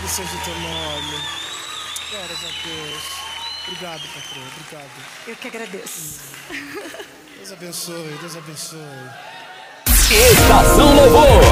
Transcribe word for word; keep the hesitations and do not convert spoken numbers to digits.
Louvado seja o teu nome. Glórias a Deus. Obrigado, patrão. Obrigado. Eu que agradeço. Deus abençoe. Deus abençoe. Estação Louvor.